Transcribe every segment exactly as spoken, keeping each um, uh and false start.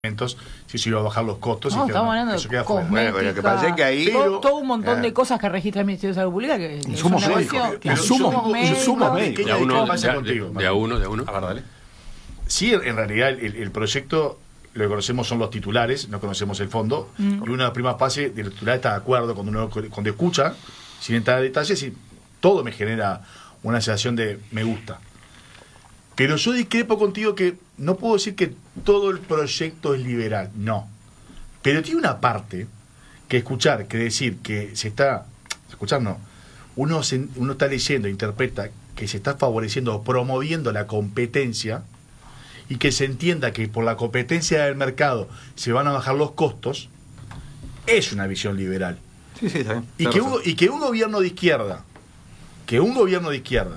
si se iba a bajar los costos. No, y estamos hablando eso de queda cosmética, fuera. Bueno, lo que pasa es que ahí... todo, pero, todo un montón ah, de cosas que registra el Ministerio de Salud Pública, que es Insumos un médicos, negocio. pero insumos- Insumos médicos. insumos médicos. Pequeña De a uno, discrepancia de, contigo, de, Marco. de a uno, de a uno. A ver, dale. Sí, en realidad el, el proyecto, lo que conocemos son los titulares, no conocemos el fondo, mm. y una de las primeras fases del titular está de acuerdo cuando uno cuando escucha, sin entrar a detalles, y todo me genera una sensación de me gusta. Pero yo discrepo contigo que no puedo decir que todo el proyecto es liberal, no. Pero tiene una parte que escuchar, que decir que se está, escuchar no, uno, se, uno está leyendo, interpreta que se está favoreciendo o promoviendo la competencia y que se entienda que por la competencia del mercado se van a bajar los costos, es una visión liberal. Sí, sí, está bien. Y que, un, y que un gobierno de izquierda, que un gobierno de izquierda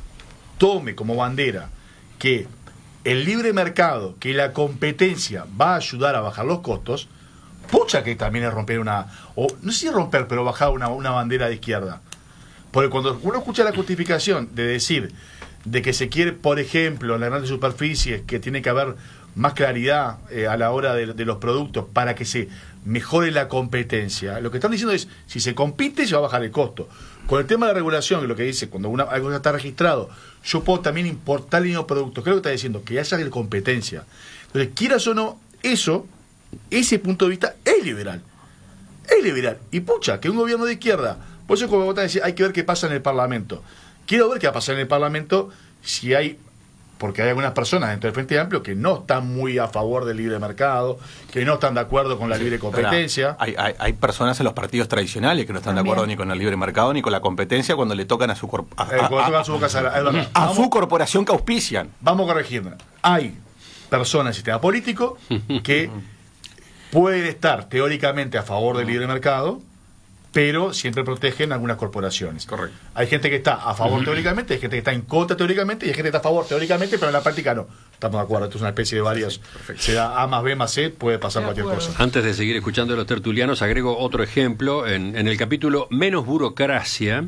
tome como bandera que el libre mercado, que la competencia va a ayudar a bajar los costos, pucha que también es romper una, o no sé si romper, pero bajar una, una bandera de izquierda. Porque cuando uno escucha la justificación de decir de que se quiere, por ejemplo, en las grandes superficies, que tiene que haber más claridad eh, a la hora de, de los productos para que se mejore la competencia, lo que están diciendo es, si se compite, se va a bajar el costo. Con el tema de la regulación, lo que dice, cuando una, algo ya está registrado, yo puedo también importar líneas de productos. ¿Qué es lo que está diciendo? Que haya competencia. Entonces, quieras o no, eso, ese punto de vista es liberal. Es liberal. Y pucha, que un gobierno de izquierda, por eso como vos te decís, hay que ver qué pasa en el Parlamento. Quiero ver qué va a pasar en el Parlamento si hay, porque hay algunas personas dentro del Frente Amplio que no están muy a favor del libre mercado, que no están de acuerdo con la libre competencia. Hay, hay, hay personas en los partidos tradicionales que no están También. de acuerdo ni con el libre mercado ni con la competencia cuando le tocan a su, corp a, Eh, cuando a- tocan a- su boca sagrada, es verdad. a Vamos- su corporación que auspician. Vamos a corregir. Hay personas en el sistema político que pueden estar teóricamente a favor del libre mercado, pero siempre protegen algunas corporaciones. Correcto. Hay gente que está a favor teóricamente, hay gente que está en contra teóricamente, y hay gente que está a favor teóricamente, pero en la práctica no. Estamos de acuerdo, esto es una especie de varios. Se da A más B más C, puede pasar De cualquier acuerdo. cosa. Antes de seguir escuchando a los tertulianos, agrego otro ejemplo. En, en el capítulo Menos burocracia,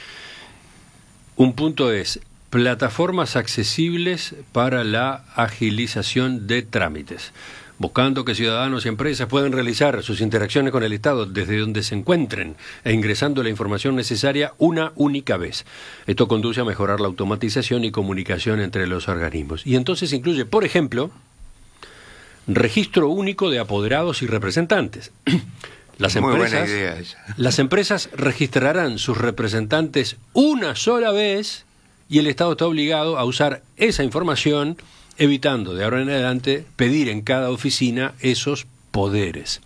un punto es plataformas accesibles para la agilización de trámites, buscando que ciudadanos y empresas puedan realizar sus interacciones con el Estado desde donde se encuentren e ingresando la información necesaria una única vez. Esto conduce a mejorar la automatización y comunicación entre los organismos. Y entonces incluye, por ejemplo, registro único de apoderados y representantes. Las Muy buena empresas, idea esa. las empresas registrarán sus representantes una sola vez y el Estado está obligado a usar esa información, evitando de ahora en adelante pedir en cada oficina esos poderes.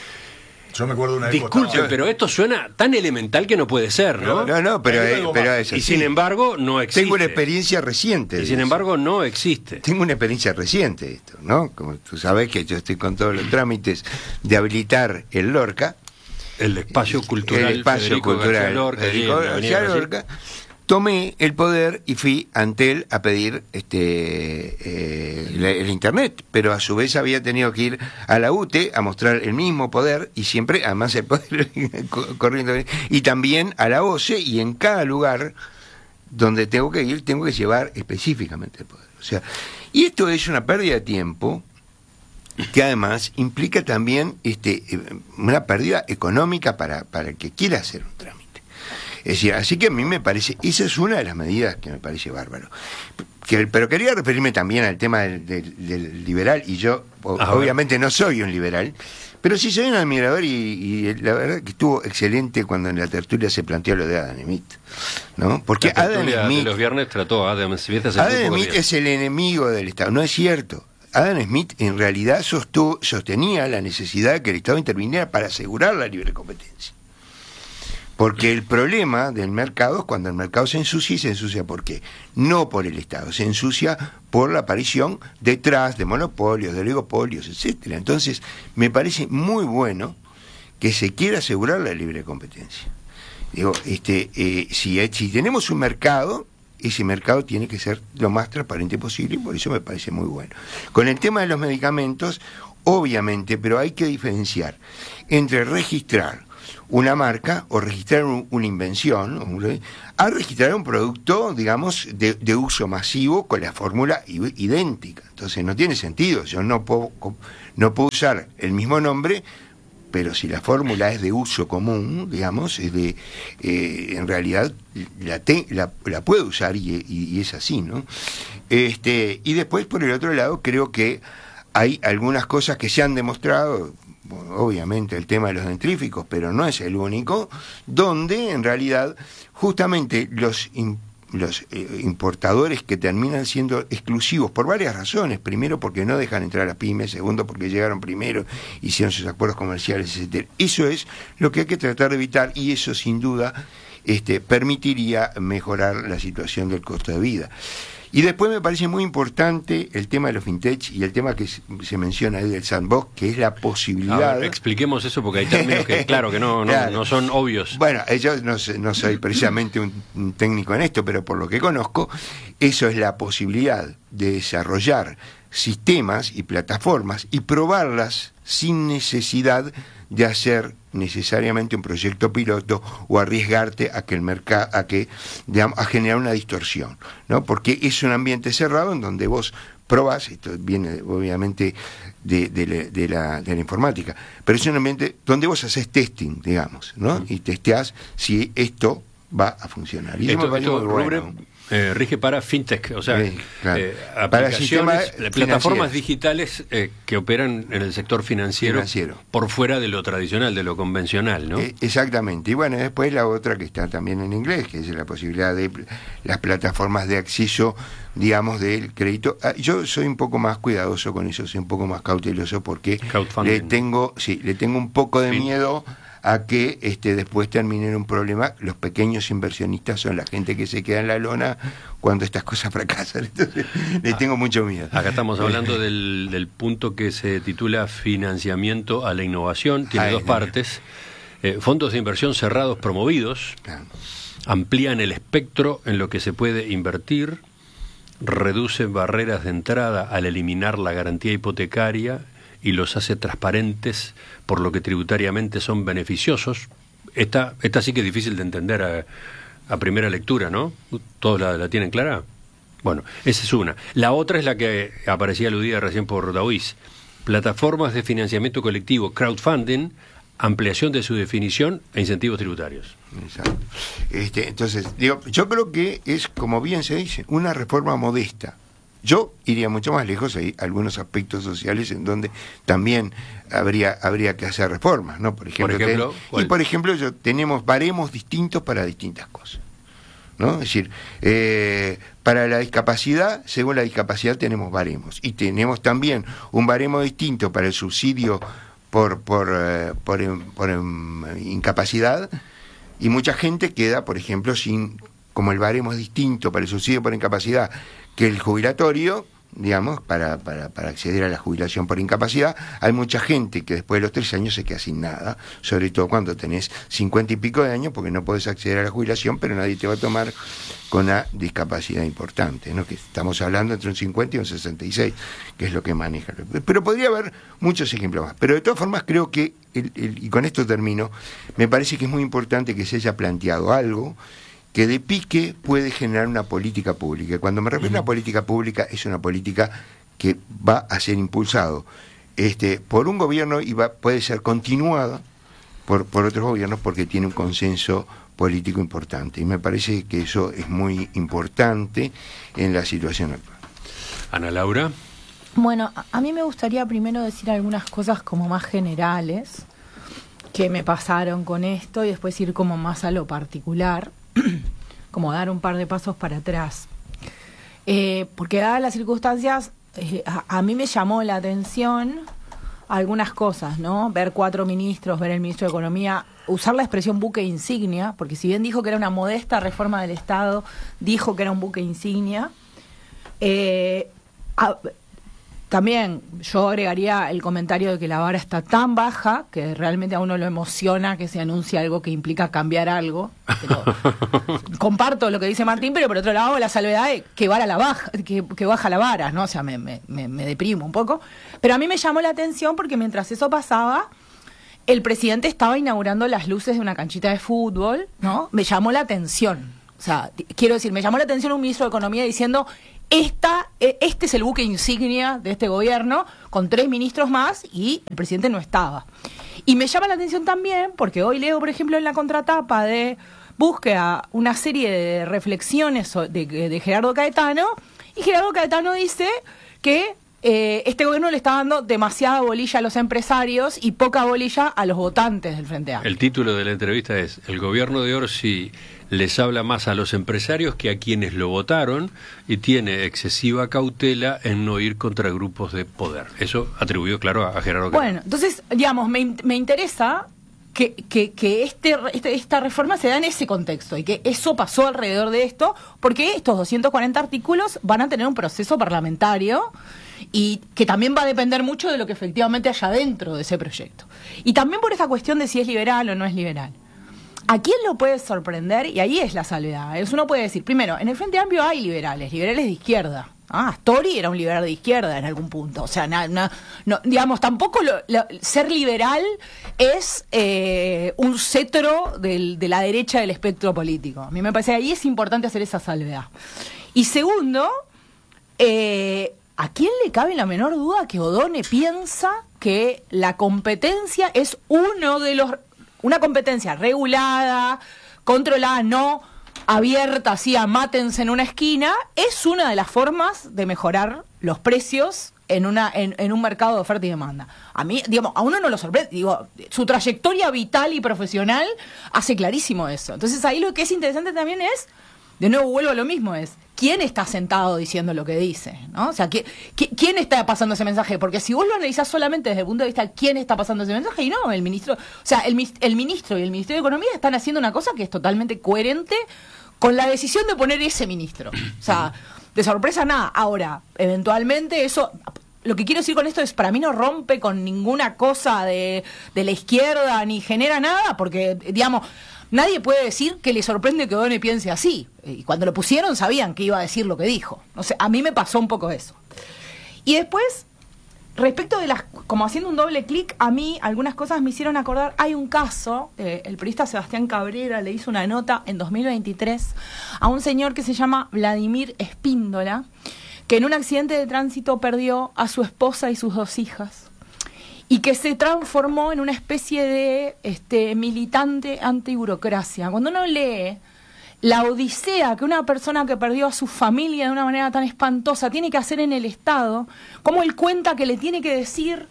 Yo me acuerdo de una época. Disculpen, estaba- pero esto suena tan elemental que no puede ser, ¿no? No, no, pero, Hay eh, algo pero más. es Y así. sin embargo no existe. Tengo una experiencia reciente. Y de sin eso. embargo no existe. Tengo una experiencia reciente de esto, ¿no? Como tú sabes que yo estoy con todos los trámites de habilitar el Lorca, El espacio cultural el espacio Federico cultural García Lorca, allí en Federico la Avenida García Brasil. Lorca. Tomé el poder y fui ante él a pedir este eh, el, el internet, pero a su vez había tenido que ir a la U T E a mostrar el mismo poder y siempre, además el poder co- corriendo, y también a la O C E, y en cada lugar donde tengo que ir tengo que llevar específicamente el poder. O sea, y esto es una pérdida de tiempo que además implica también este eh, una pérdida económica para, para el que quiera hacer un trámite. Es decir, así que a mí me parece, esa es una de las medidas que me parece bárbaro. Que, pero quería referirme también al tema del, del- del liberal, y yo o- A ver. obviamente no soy un liberal, pero sí soy un admirador, y, y la verdad que estuvo excelente cuando en la tertulia se planteó lo de Adam Smith, ¿no? Porque La Adam tertulia de Smith, los viernes trató a Adam Smith hace Adam muy pocos Smith días. es el enemigo del Estado, no es cierto. Adam Smith en realidad sostuvo, sostenía la necesidad de que el Estado interviniera para asegurar la libre competencia. Porque el problema del mercado es cuando el mercado se ensucia, y se ensucia ¿por qué? No por el Estado, se ensucia por la aparición detrás de monopolios, de oligopolios, etcétera. Entonces, me parece muy bueno que se quiera asegurar la libre competencia. Digo, este, eh, si, hay- si tenemos un mercado, ese mercado tiene que ser lo más transparente posible, y por eso me parece muy bueno. Con el tema de los medicamentos, obviamente, pero hay que diferenciar entre registrar una marca o registrar un- una invención, un- a registrar un producto, digamos, de, de uso masivo con la fórmula i- idéntica. Entonces no tiene sentido. Yo no puedo, co- no puedo usar el mismo nombre, pero si la fórmula es de uso común, digamos, es de, eh, en realidad la, te, la, la puedo usar y, y, y es así, ¿no? Este, y después, por el otro lado, creo que hay algunas cosas que se han demostrado, obviamente el tema de los dentríficos, pero no es el único, donde en realidad justamente los los eh, importadores que terminan siendo exclusivos por varias razones. Primero, porque no dejan entrar a pymes. Segundo, porque llegaron primero, hicieron sus acuerdos comerciales, etcétera. Eso es lo que hay que tratar de evitar, y eso sin duda este, permitiría mejorar la situación del costo de vida. Y después me parece muy importante el tema de los fintech y el tema que se menciona ahí del sandbox, que es la posibilidad... A ver, expliquemos eso porque hay términos que, claro, que no, no, claro. no son obvios. Bueno, yo no, no soy precisamente un, un técnico en esto, pero por lo que conozco, eso es la posibilidad de desarrollar sistemas y plataformas y probarlas sin necesidad de hacer necesariamente un proyecto piloto o arriesgarte a que el mercado, a que digamos, a generar una distorsión, ¿no? Porque es un ambiente cerrado en donde vos probás, esto viene obviamente de, de, la, de, la, de la informática, pero es un ambiente donde vos haces testing, digamos, ¿no? Y testeás si esto va a funcionar. Y esto, eso me parece esto, muy bueno. Rubén, eh, rige para fintech, o sea, Sí, claro. eh, Para aplicaciones, sistemas plataformas financieros. digitales eh, que operan en el sector financiero, Financiero. por fuera de lo tradicional, de lo convencional, ¿no? Eh, exactamente. Y bueno, después la otra que está también en inglés, que es la posibilidad de pl- las plataformas de acceso, digamos, del crédito. Ah, yo soy un poco más cuidadoso con eso, soy un poco más cauteloso porque Crowdfunding. le tengo, sí, le tengo un poco de Sí. miedo a que este después termine en un problema. Los pequeños inversionistas son la gente que se queda en la lona cuando estas cosas fracasan. Entonces, le tengo mucho miedo. Acá estamos hablando del, del punto que se titula Financiamiento a la Innovación, tiene Ay, dos no. partes. Eh, fondos de inversión cerrados promovidos, Claro. amplían el espectro en lo que se puede invertir, reducen barreras de entrada al eliminar la garantía hipotecaria y los hace transparentes, por lo que tributariamente son beneficiosos. Esta, esta sí que es difícil de entender a, a primera lectura, ¿no? ¿Todos la, la tienen clara? Bueno, esa es una. La otra es la que aparecía aludida recién por Daoís. Plataformas de financiamiento colectivo, crowdfunding, ampliación de su definición e incentivos tributarios. Exacto. Este, entonces, digo, yo creo que es, como bien se dice, una reforma modesta. Yo iría mucho más lejos, hay algunos aspectos sociales en donde también habría habría que hacer reformas, ¿no? Por ejemplo, Por ejemplo, ten- ¿cuál? y por ejemplo, yo, tenemos baremos distintos para distintas cosas, ¿no? Es decir, eh, para la discapacidad, según la discapacidad tenemos baremos, y tenemos también un baremo distinto para el subsidio por por eh, por, em- por em- incapacidad, y mucha gente queda, por ejemplo, sin, como el baremo es distinto para el subsidio por incapacidad que el jubilatorio, digamos, para, para, para acceder a la jubilación por incapacidad, hay mucha gente que después de los tres años se queda sin nada, sobre todo cuando tenés cincuenta y pico de años, porque no podés acceder a la jubilación, pero nadie te va a tomar con una discapacidad importante, ¿no? Que estamos hablando entre un cincuenta y un sesenta y seis, que es lo que maneja. Pero podría haber muchos ejemplos más. Pero de todas formas creo que, el, el, y con esto termino, me parece que es muy importante que se haya planteado algo que de pique puede generar una política pública. Cuando me refiero a una política pública, es una política que va a ser impulsado este, por un gobierno y va, puede ser continuada por, por otros gobiernos porque tiene un consenso político importante. Y me parece que eso es muy importante en la situación actual. Ana Laura. Bueno, a- a mí me gustaría primero decir algunas cosas como más generales que me pasaron con esto y después ir como más a lo particular, como dar un par de pasos para atrás. Eh, porque dadas las circunstancias, eh, a, a mí me llamó la atención algunas cosas, ¿no? Ver cuatro ministros, ver el ministro de Economía, usar la expresión buque insignia, porque si bien dijo que era una modesta reforma del Estado, dijo que era un buque insignia. Eh, a, También yo agregaría el comentario de que la vara está tan baja que realmente a uno lo emociona que se anuncie algo que implica cambiar algo. Pero comparto lo que dice Martín, pero por otro lado la salvedad de que, vara la baja, que, que baja la vara, ¿no? O sea, me, me, me, me deprimo un poco. Pero a mí me llamó la atención porque mientras eso pasaba, el presidente estaba inaugurando las luces de una canchita de fútbol, ¿no? Me llamó la atención. O sea, quiero decir, me llamó la atención un ministro de Economía diciendo... esta, este es el buque insignia de este gobierno, con tres ministros más, y el presidente no estaba. Y me llama la atención también, porque hoy leo, por ejemplo, en la contratapa de Búsqueda una serie de reflexiones de, de Gerardo Caetano, y Gerardo Caetano dice que eh, este gobierno le está dando demasiada bolilla a los empresarios y poca bolilla a los votantes del Frente Amplio. El título de la entrevista es: el gobierno de Orsi les habla más a los empresarios que a quienes lo votaron y tiene excesiva cautela en no ir contra grupos de poder. Eso atribuyó, claro, a Gerardo Caetano. Bueno, entonces, digamos, me, me interesa que, que, que este, este, esta reforma se da en ese contexto y que eso pasó alrededor de esto, porque estos doscientos cuarenta artículos van a tener un proceso parlamentario y que también va a depender mucho de lo que efectivamente haya dentro de ese proyecto. Y también por esa cuestión de si es liberal o no es liberal. ¿A quién lo puede sorprender? Y ahí es la salvedad. Eso uno puede decir, primero, en el Frente Amplio hay liberales, liberales de izquierda. Ah, Astori era un liberal de izquierda en algún punto. O sea, na, na, no, digamos, tampoco lo, lo, ser liberal es eh, un cetro del, de la derecha del espectro político. A mí me parece que ahí es importante hacer esa salvedad. Y segundo, eh, ¿a quién le cabe la menor duda que Odone piensa que la competencia es uno de los... una competencia regulada, controlada, no abierta, así a mátense en una esquina, es una de las formas de mejorar los precios en una en, en un mercado de oferta y demanda. A mí, digamos, a uno no lo sorprende, digo, su trayectoria vital y profesional hace clarísimo eso. Entonces ahí lo que es interesante también es, de nuevo vuelvo a lo mismo, es quién está sentado diciendo lo que dice, ¿no? O sea, ¿qué, qué, ¿quién está pasando ese mensaje? Porque si vos lo analizás solamente desde el punto de vista de quién está pasando ese mensaje, y no, el ministro, o sea, el, el ministro y el Ministerio de Economía están haciendo una cosa que es totalmente coherente con la decisión de poner ese ministro. O sea, de sorpresa nada. Ahora, eventualmente eso... Lo que quiero decir con esto es, para mí no rompe con ninguna cosa de, de la izquierda, ni genera nada, porque, digamos... Nadie puede decir que le sorprende que Odone piense así. Y cuando lo pusieron sabían que iba a decir lo que dijo. No sé, a mí me pasó un poco eso. Y después, respecto de las... Como haciendo un doble clic, a mí algunas cosas me hicieron acordar. Hay un caso, eh, el periodista Sebastián Cabrera le hizo una nota en dos mil veintitrés a un señor que se llama Vladimir Espíndola, que en un accidente de tránsito perdió a su esposa y sus dos hijas. Y que se transformó en una especie de este, militante antiburocracia. Cuando uno lee la odisea que una persona que perdió a su familia de una manera tan espantosa tiene que hacer en el Estado, cómo él cuenta que le tiene que decir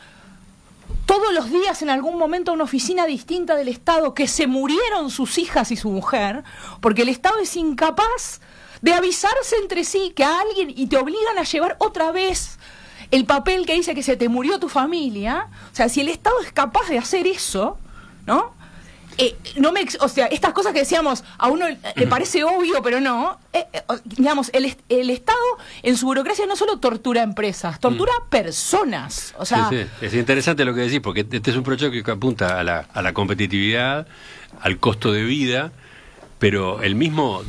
todos los días en algún momento a una oficina distinta del Estado que se murieron sus hijas y su mujer, porque el Estado es incapaz de avisarse entre sí que a alguien, y te obligan a llevar otra vez el papel que dice que se te murió tu familia. O sea, si el Estado es capaz de hacer eso, ¿no? Eh, no me, o sea, estas cosas que decíamos, a uno le parece obvio, pero no. Eh, eh, digamos, el, el Estado en su burocracia no solo tortura empresas, tortura mm. personas. O sea, sí, sí. Es interesante lo que decís, porque este es un proyecto que apunta a la, a la competitividad, al costo de vida, pero el mismo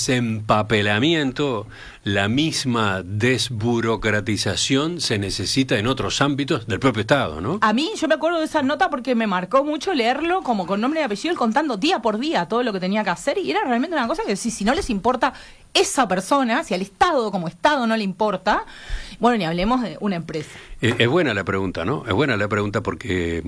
desempapelamiento, la misma desburocratización se necesita en otros ámbitos del propio Estado, ¿no? A mí, yo me acuerdo de esa nota porque me marcó mucho leerlo como con nombre y apellido, él contando día por día todo lo que tenía que hacer, y era realmente una cosa que si, si no les importa esa persona, si al Estado como Estado no le importa, bueno, ni hablemos de una empresa. Es, es buena la pregunta, ¿no? Es buena la pregunta porque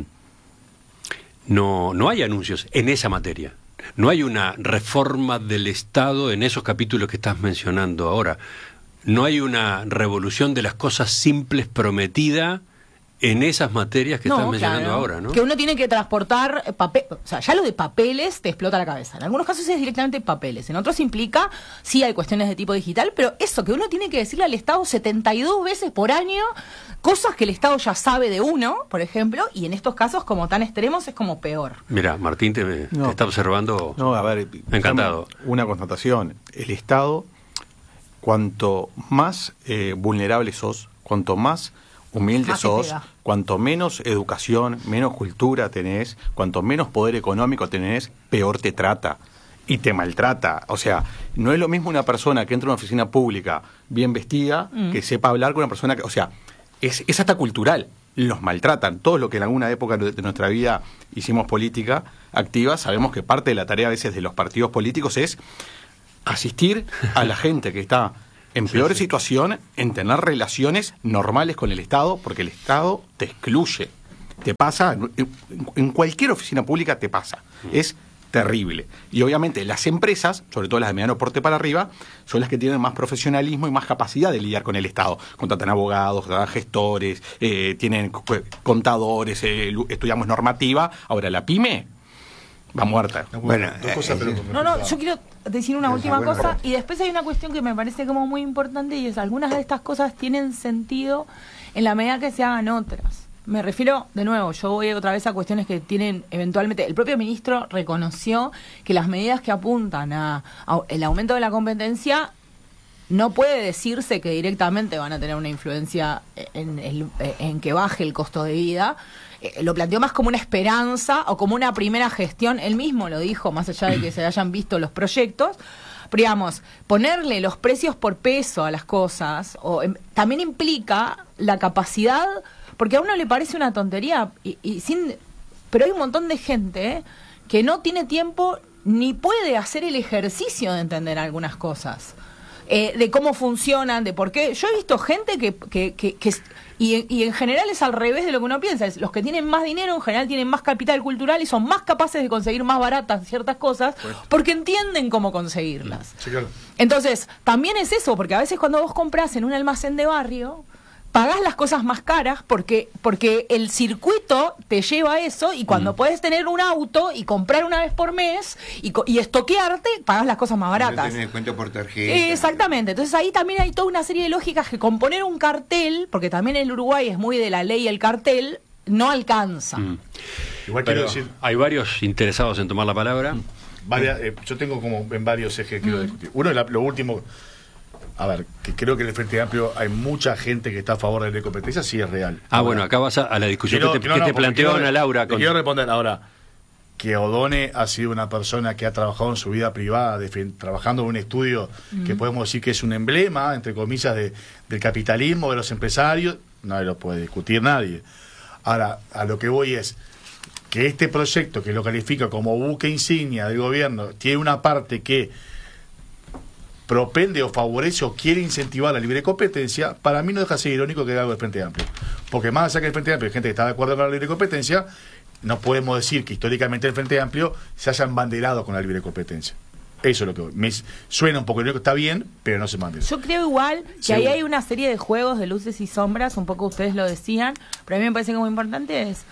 no, no hay anuncios en esa materia. No hay una reforma del Estado en esos capítulos que estás mencionando ahora. No hay una revolución de las cosas simples prometida en esas materias que no, estás mencionando claro, ahora, ¿no? Que uno tiene que transportar papel, o sea, ya lo de papeles te explota la cabeza. En algunos casos es directamente papeles, en otros implica, sí hay cuestiones de tipo digital, pero eso, que uno tiene que decirle al Estado setenta y dos veces por año cosas que el Estado ya sabe de uno, por ejemplo, y en estos casos como tan extremos es como peor. Mira, Martín te, no, te está observando. No, a ver, encantado. Una constatación, el Estado, cuanto más eh, vulnerable sos, cuanto más humilde más sos, cuanto menos educación, menos cultura tenés, cuanto menos poder económico tenés, peor te trata y te maltrata. O sea, no es lo mismo una persona que entra a una oficina pública bien vestida, mm. que sepa hablar con una persona que, o sea, es, es hasta cultural, los maltratan. Todos los que en alguna época de nuestra vida hicimos política activa, sabemos que parte de la tarea a veces de los partidos políticos es asistir a la gente que está en Sí, peor sí. situación en tener relaciones normales con el Estado, porque el Estado te excluye. Te pasa, en, en cualquier oficina pública te pasa. Es terrible. Y obviamente las empresas, sobre todo las de mediano porte para arriba, son las que tienen más profesionalismo y más capacidad de lidiar con el Estado. Contratan abogados, contratan gestores, eh, tienen contadores, eh, estudiamos normativa. Ahora, la pyme va muerta. No, Bueno, dos cosas, eh, pero eh, con No, no, respecto yo a- quiero decir una Esa, última bueno, cosa bueno. y después hay una cuestión que me parece como muy importante y es algunas de estas cosas tienen sentido en la medida que se hagan otras. Me refiero, de nuevo, yo voy otra vez a cuestiones que tienen eventualmente... El propio ministro reconoció que las medidas que apuntan a, a el aumento de la competencia no puede decirse que directamente van a tener una influencia en, el, en que baje el costo de vida. Eh, lo planteó más como una esperanza o como una primera gestión. Él mismo lo dijo, más allá de que se hayan visto los proyectos. Pero digamos, ponerle los precios por peso a las cosas o, em, también implica la capacidad, porque a uno le parece una tontería, y, y sin, pero hay un montón de gente eh, que no tiene tiempo ni puede hacer el ejercicio de entender algunas cosas. Eh, de cómo funcionan, de por qué. Yo he visto gente que... que, que, que y, y en general es al revés de lo que uno piensa. Es, los que tienen más dinero en general tienen más capital cultural y son más capaces de conseguir más baratas ciertas cosas porque entienden cómo conseguirlas. Sí, claro. Entonces, también es eso, porque a veces cuando vos compras en un almacén de barrio, pagás las cosas más caras porque porque el circuito te lleva a eso y cuando Mm. podés tener un auto y comprar una vez por mes y, co- y estoquearte, pagás las cosas más baratas. Tener cuenta por tarjeta. Eh, Exactamente, entonces ahí también hay toda una serie de lógicas que con poner un cartel, porque también el Uruguay es muy de la ley y el cartel, no alcanza. Mm. Igual quiero Pero decir, hay varios interesados en tomar la palabra. varias, eh, yo tengo como en varios ejes que quiero discutir. Uno, la- lo último, a ver, que creo que en el Frente Amplio hay mucha gente que está a favor de la ley de competencia, sí es real. Ah, Ahora, bueno, acá vas a, a la discusión quiero- que te, no, que no, te porque planteó quiero- Ana Laura. te Con... quiero responder ahora. Que Odone ha sido una persona que ha trabajado en su vida privada, defen- trabajando en un estudio que podemos decir que es un emblema, entre comillas, de, del capitalismo, de los empresarios, nadie lo puede discutir nadie. Ahora, a lo que voy es que este proyecto, que lo califica como buque insignia del gobierno, tiene una parte que propende o favorece o quiere incentivar la libre competencia, para mí no deja de ser irónico que haga algo del Frente Amplio. Porque más allá que el Frente Amplio hay gente que está de acuerdo con la libre competencia, no podemos decir que históricamente el Frente Amplio se haya embanderado con la libre competencia. Eso es lo que me suena un poco irónico, está bien, pero no se mande. Yo creo igual que Seguro. ahí hay una serie de juegos de luces y sombras, un poco ustedes lo decían, pero a mí me parece que muy importante es...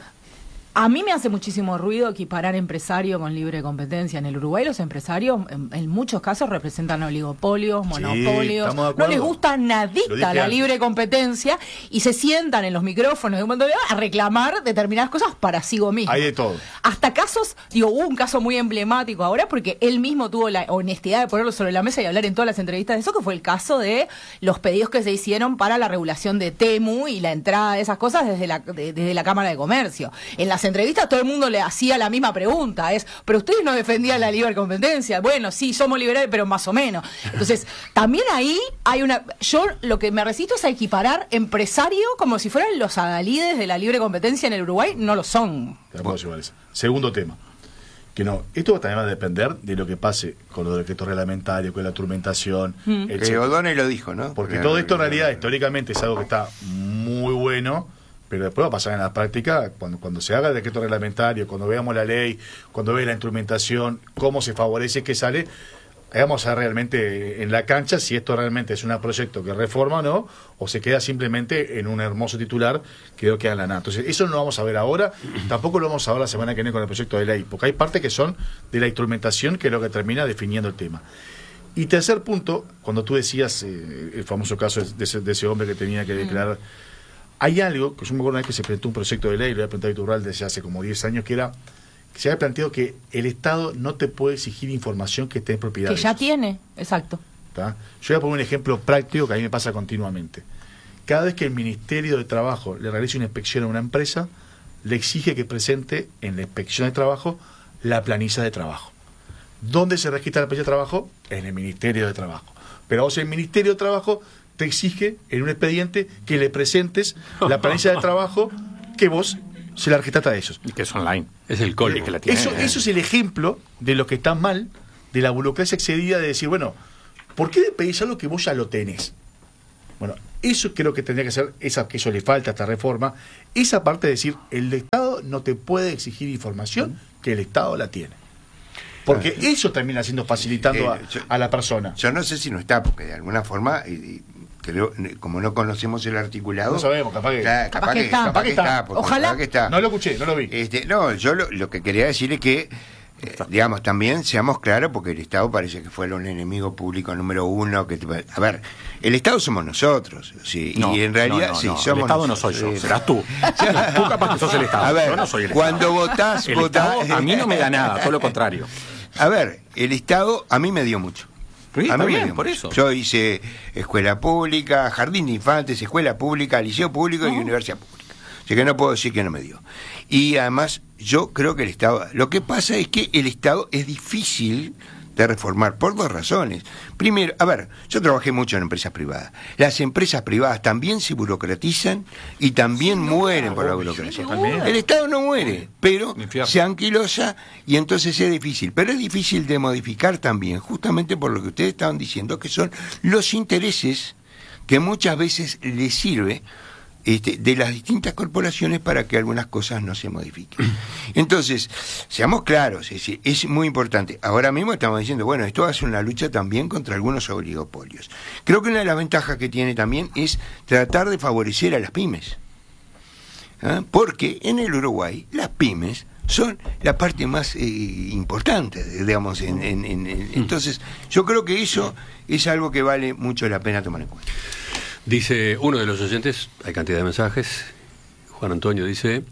A mí me hace muchísimo ruido equiparar empresario con libre competencia. En el Uruguay los empresarios en, en muchos casos representan oligopolios, monopolios. estamos de No acuerdo. les gusta Lo nadita dije la antes. libre competencia y se sientan en los micrófonos de un montón de a reclamar determinadas cosas para sí mismo. Hay de todo. Hasta casos, digo, hubo un caso muy emblemático ahora porque él mismo tuvo la honestidad de ponerlo sobre la mesa y hablar en todas las entrevistas de eso, que fue el caso de los pedidos que se hicieron para la regulación de Temu y la entrada de esas cosas desde la, de- desde la Cámara de Comercio. En las entrevistas todo el mundo le hacía la misma pregunta, es, pero ustedes no defendían la libre competencia. Bueno, sí, somos liberales, pero más o menos. Entonces, también ahí hay una... Yo lo que me resisto es a equiparar empresario como si fueran los adalides de la libre competencia en el Uruguay. No lo son. Tampoco es igual eso. Segundo tema. Que no, esto también va a depender de lo que pase con los decretos reglamentarios, con la turmentación, Mm. Que etcétera. Odone lo dijo, ¿no? Porque Que- todo esto en que- realidad históricamente es algo que está muy bueno, pero después va a pasar en la práctica cuando, cuando se haga el decreto reglamentario, cuando veamos la ley, cuando veamos la instrumentación, cómo se favorece, qué sale, vamos a ver realmente en la cancha si esto realmente es un proyecto que reforma o no, o se queda simplemente en un hermoso titular que quedó queda en la nada. Entonces, eso no lo vamos a ver ahora, tampoco lo vamos a ver la semana que viene con el proyecto de ley, porque hay partes que son de la instrumentación que es lo que termina definiendo el tema. Y tercer punto, cuando tú decías eh, el famoso caso de ese, de ese hombre que tenía que declarar, hay algo, que yo me acuerdo una vez que se presentó un proyecto de ley, lo había presentado Iturral desde hace como diez años, que era que se había planteado que el Estado no te puede exigir información que esté en propiedad Que de ya ellos, tiene, exacto. ¿tá? Yo voy a poner un ejemplo práctico que a mí me pasa continuamente. Cada vez que el Ministerio de Trabajo le realiza una inspección a una empresa, le exige que presente en la inspección de trabajo la planilla de trabajo. ¿Dónde se registra la planilla de trabajo? En el Ministerio de Trabajo. Pero vos, el Ministerio de Trabajo te exige en un expediente que le presentes la planilla de trabajo que vos se la registraste a ellos. Y que es online. Es el col. Y que la tiene. Eso, eso es el ejemplo de lo que está mal, de la burocracia excedida de decir, bueno, ¿Por qué pedís algo que vos ya lo tenés? Bueno, eso creo que tendría que ser, esa, que eso le falta a esta reforma, esa parte de decir, el Estado no te puede exigir información que el Estado la tiene. Porque ah, eso termina siendo facilitando eh, a, yo, a la persona. Yo no sé si no está, porque de alguna forma, eh, creo, como no conocemos el articulado... No sabemos, capaz que, capaz capaz que, está. Capaz que está. está Ojalá. Capaz que está. No lo escuché, no lo vi. Este, no, yo lo, lo que quería decir es que Eh, digamos, también seamos claros, porque el Estado parece que fue el enemigo público número uno. Que, a ver, el Estado somos nosotros, sí, no, y en realidad, no, no, sí, no. somos el Estado nosotros. no soy yo, serás tú. Tú capaz que sos el Estado. A ver, yo no soy el cuando Estado. votás, el votás. Estado a mí no me da nada, todo lo contrario. A ver, el Estado a mí me dio mucho. Sí, a mí bien, me dio por mucho. eso. Yo hice escuela pública, jardín de infantes, escuela pública, liceo público no. y universidad pública. Así que no puedo decir que no me dio. Y además, yo creo que el Estado... Lo que pasa es que el Estado es difícil de reformar por dos razones. Primero, a ver, yo trabajé mucho en empresas privadas. Las empresas privadas también se burocratizan y también sí, mueren no, por la burocracia. No, el Estado no muere, pero se anquilosa y entonces es difícil. Pero es difícil de modificar también, justamente por lo que ustedes estaban diciendo, que son los intereses que muchas veces les sirve Este, de las distintas corporaciones para que algunas cosas no se modifiquen. Entonces, seamos claros, es decir, es muy importante. Ahora mismo estamos diciendo, bueno, esto hace una lucha también contra algunos oligopolios. Creo que una de las ventajas que tiene también es tratar de favorecer a las pymes. ¿Ah? Porque en el Uruguay las pymes son la parte más eh, importante, digamos, en, en, en, en, entonces yo creo que eso es algo que vale mucho la pena tomar en cuenta. Dice uno de los oyentes, hay cantidad de mensajes, Juan Antonio dice,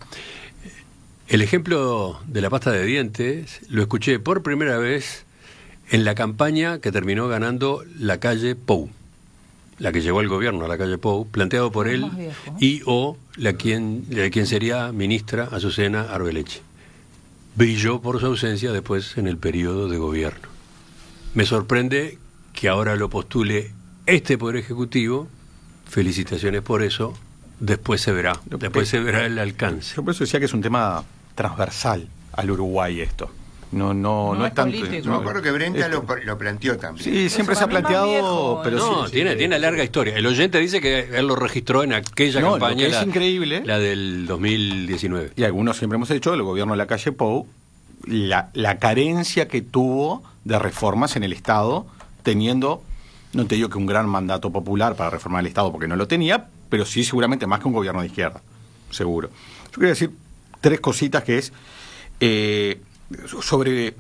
el ejemplo de la pasta de dientes lo escuché por primera vez en la campaña que terminó ganando la calle Pou, la que llegó al gobierno a la calle Pou, planteado por él y o la quien, la quien sería ministra Azucena Arbeleche. Brilló por su ausencia después en el periodo de gobierno. Me sorprende que ahora lo postule este Poder Ejecutivo. Felicitaciones por eso, después se verá, después se verá el alcance. Yo por eso decía que es un tema transversal al Uruguay esto. No, no, no, no es tanto. Yo me acuerdo que Brenda este, lo, lo planteó también. Sí, siempre se ha planteado, viejo, pero no, sí, tiene, sí, tiene larga historia. El oyente dice que él lo registró en aquella no, campaña, lo que es la, increíble, la del dos mil diecinueve. Y algunos siempre hemos dicho, el gobierno de la calle Pou, la, la carencia que tuvo de reformas en el Estado, teniendo, no te digo que un gran mandato popular para reformar el Estado, porque no lo tenía, pero sí seguramente más que un gobierno de izquierda, seguro. Yo quería decir tres cositas, que es eh, sobre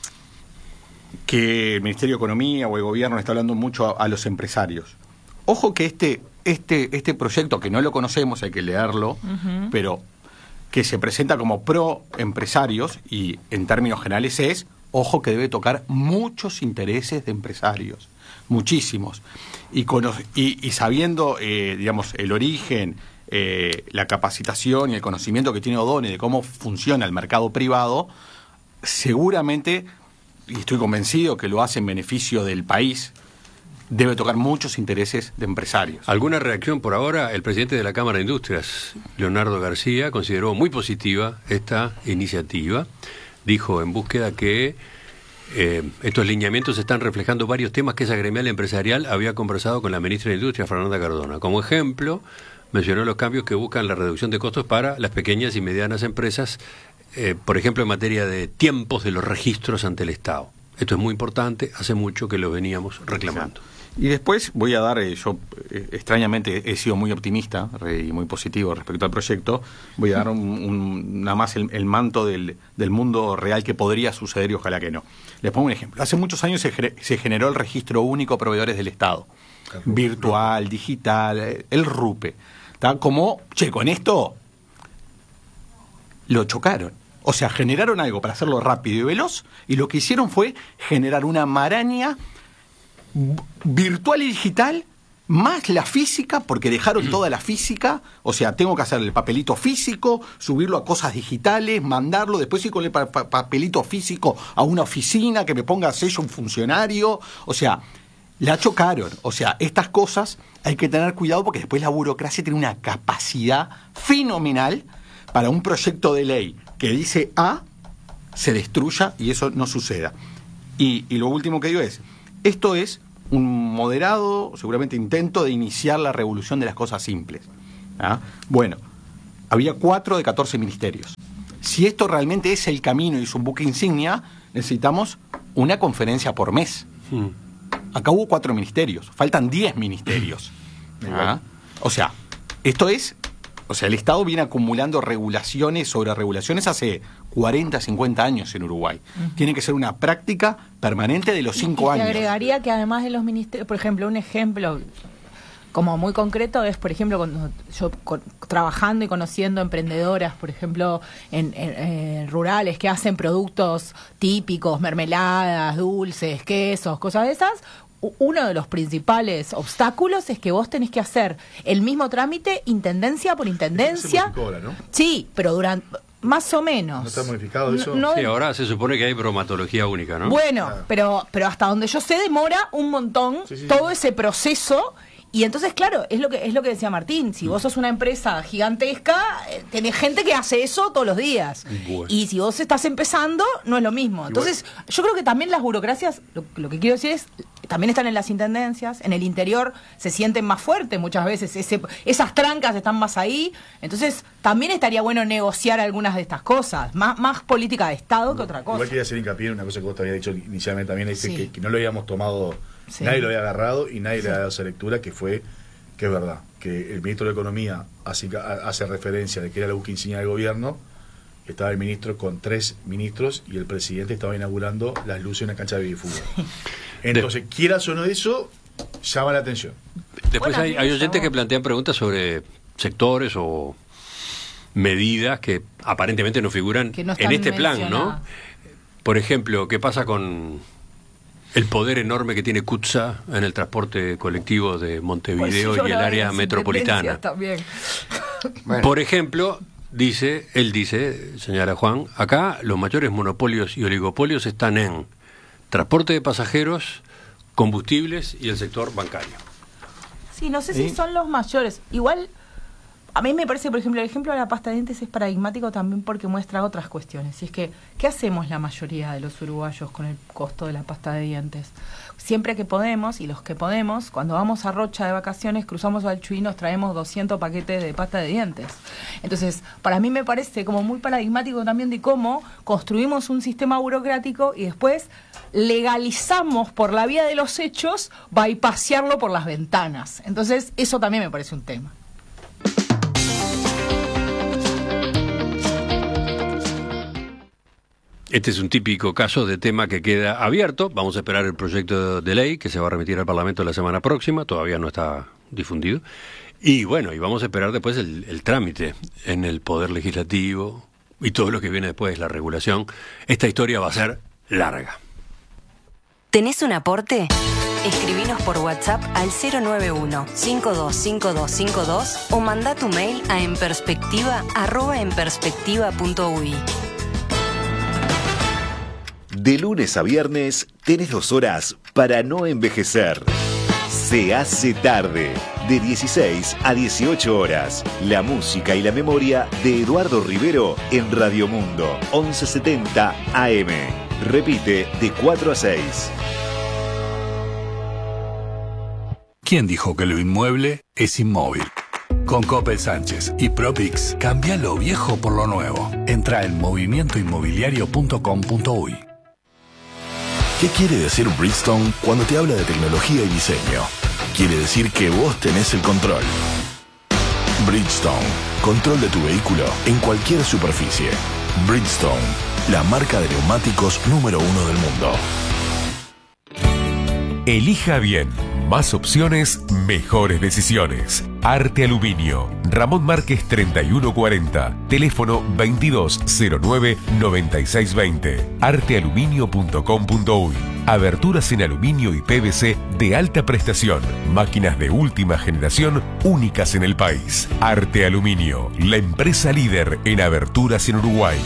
que el Ministerio de Economía o el gobierno está hablando mucho a, a los empresarios. Ojo que este, este, este proyecto, que no lo conocemos, hay que leerlo, uh-huh. pero que se presenta como pro empresarios y en términos generales es, ojo que debe tocar muchos intereses de empresarios. Muchísimos. Y, cono- y, y sabiendo, eh, digamos, el origen, eh, la capacitación y el conocimiento que tiene O'Donnell de cómo funciona el mercado privado, seguramente, y estoy convencido que lo hace en beneficio del país, debe tocar muchos intereses de empresarios. ¿Alguna reacción por ahora? El presidente de la Cámara de Industrias, Leonardo García, consideró muy positiva esta iniciativa. Dijo en Búsqueda que Eh, estos lineamientos están reflejando varios temas que esa gremial empresarial había conversado con la ministra de Industria, Fernanda Cardona. Como ejemplo, mencionó los cambios que buscan la reducción de costos para las pequeñas y medianas empresas, eh, por ejemplo, en materia de tiempos de los registros ante el Estado. Esto es muy importante, hace mucho que lo veníamos reclamando. Y después voy a dar, eh, yo eh, extrañamente he sido muy optimista re, y muy positivo respecto al proyecto, voy a dar un, un, nada más el, el manto del, del mundo real que podría suceder y ojalá que no. Les pongo un ejemplo. Hace muchos años se, se generó el registro único de proveedores del Estado, virtual, digital, el RUPE. ¿Tá? Como, che, con esto lo chocaron. O sea, generaron algo para hacerlo rápido y veloz y lo que hicieron fue generar una maraña virtual y digital más la física, porque dejaron toda la física, o sea, tengo que hacer el papelito físico, subirlo a cosas digitales, mandarlo, después ir con el pa- pa- papelito físico a una oficina, que me ponga sello un funcionario, o sea, la chocaron. O sea, estas cosas hay que tener cuidado porque después la burocracia tiene una capacidad fenomenal para un proyecto de ley que dice A, se destruya y eso no suceda. Y, y lo último que digo es, esto es un moderado, seguramente intento de iniciar la revolución de las cosas simples. ¿Ah? Bueno, había cuatro de catorce ministerios. Si esto realmente es el camino y es un buque insignia, necesitamos una conferencia por mes. Hmm. Acá hubo cuatro ministerios, faltan diez ministerios. ¿Ah? O sea, esto es... O sea, el Estado viene acumulando regulaciones sobre regulaciones hace cuarenta, cincuenta años en Uruguay. Uh-huh. Tiene que ser una práctica permanente de los cinco años. Y te agregaría que además de los ministerios, por ejemplo, un ejemplo como muy concreto es, por ejemplo, cuando yo con, trabajando y conociendo emprendedoras, por ejemplo, en, en, en rurales que hacen productos típicos, mermeladas, dulces, quesos, cosas de esas. Uno de los principales obstáculos es que vos tenés que hacer el mismo trámite intendencia por intendencia. Se modificó ahora, ¿no? Sí, pero durante más o menos. ¿No está modificado eso? No, no, sí, ahora se supone que hay bromatología única, ¿no? Bueno, claro. pero pero hasta donde yo sé demora un montón sí, sí, todo sí. ese proceso. Y entonces, claro, es lo que es lo que decía Martín, si vos sos una empresa gigantesca, eh, tenés gente que hace eso todos los días. Bueno. Y si vos estás empezando, no es lo mismo. Entonces, igual, yo creo que también las burocracias, lo, lo que quiero decir es, también están en las intendencias, en el interior se sienten más fuertes muchas veces, ese, esas trancas están más ahí. Entonces, también estaría bueno negociar algunas de estas cosas, más, más política de Estado que otra cosa. Igual quería hacer hincapié en una cosa que vos te había dicho inicialmente también, dice Sí. que, que no lo habíamos tomado... Sí. Nadie lo había agarrado y nadie sí. le había dado esa lectura, que fue, que es verdad, que el ministro de Economía hace, hace referencia de que era la buque insignia del gobierno, estaba el ministro con tres ministros y el presidente estaba inaugurando las luces en una cancha de baby fútbol. Sí. Entonces, de... quieras o no eso, llama la atención. Después bueno, hay, hay oyentes que plantean preguntas sobre sectores o medidas que aparentemente no figuran no en este plan, ¿no? Por ejemplo, ¿qué pasa con el poder enorme que tiene CUTSA en el transporte colectivo de Montevideo pues y el área metropolitana? Bueno. Por ejemplo, dice, él dice, señala Juan, acá los mayores monopolios y oligopolios están en transporte de pasajeros, combustibles y el sector bancario. Sí, no sé ¿Sí? si son los mayores. Igual, a mí me parece, por ejemplo, el ejemplo de la pasta de dientes es paradigmático también porque muestra otras cuestiones. Y es que, ¿qué hacemos la mayoría de los uruguayos con el costo de la pasta de dientes? Siempre que podemos, y los que podemos, cuando vamos a Rocha de vacaciones, cruzamos al Chuy y nos traemos doscientos paquetes de pasta de dientes. Entonces, para mí me parece como muy paradigmático también de cómo construimos un sistema burocrático y después legalizamos por la vía de los hechos bypasearlo por las ventanas. Entonces, eso también me parece un tema. Este es un típico caso de tema que queda abierto. Vamos a esperar el proyecto de ley que se va a remitir al Parlamento la semana próxima. Todavía no está difundido. Y bueno, y vamos a esperar después el, el trámite en el Poder Legislativo y todo lo que viene después, la regulación. Esta historia va a ser larga. ¿Tenés un aporte? Escribinos por WhatsApp al cero nueve uno, cinco dos cinco dos cinco dos o mandá tu mail a enperspectiva arroba enperspectiva punto u i. De lunes a viernes tenés dos horas para no envejecer. Se hace tarde, de dieciséis a dieciocho horas. La música y la memoria de Eduardo Rivero en Radio Mundo, once setenta A M. Repite de cuatro a seis. ¿Quién dijo que lo inmueble es inmóvil? Con Coppel Sánchez y Propix, cambia lo viejo por lo nuevo. Entra en movimiento inmobiliario punto com punto u i. ¿Qué quiere decir Bridgestone cuando te habla de tecnología y diseño? Quiere decir que vos tenés el control. Bridgestone, control de tu vehículo en cualquier superficie. Bridgestone, la marca de neumáticos número uno del mundo. Elija bien. Más opciones, mejores decisiones. Arte Aluminio. Ramón Márquez treinta y uno cuarenta. Teléfono veintidós cero nueve noventa y seis veinte. arte aluminio punto com punto u i. Aberturas en aluminio y P V C de alta prestación. Máquinas de última generación únicas en el país. Arte Aluminio. La empresa líder en aberturas en Uruguay.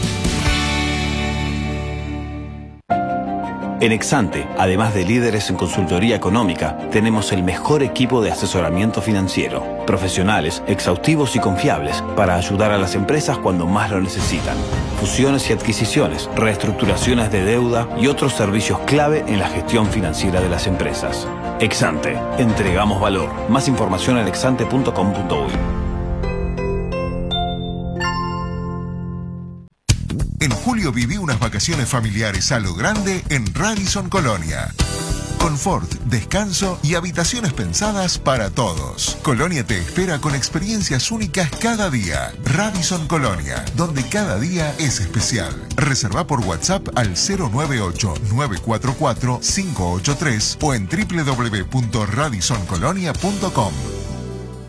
En Exante, además de líderes en consultoría económica, tenemos el mejor equipo de asesoramiento financiero. Profesionales, exhaustivos y confiables para ayudar a las empresas cuando más lo necesitan. Fusiones y adquisiciones, reestructuraciones de deuda y otros servicios clave en la gestión financiera de las empresas. Exante. Entregamos valor. Más información en exante punto com punto uy. En julio viví unas vacaciones familiares a lo grande en Radisson Colonia. Confort, descanso y habitaciones pensadas para todos. Colonia te espera con experiencias únicas cada día. Radisson Colonia, donde cada día es especial. Reserva por WhatsApp al cero nueve ocho, nueve cuatro cuatro, cinco ocho tres o en doble u doble u doble u punto radisson colonia punto com.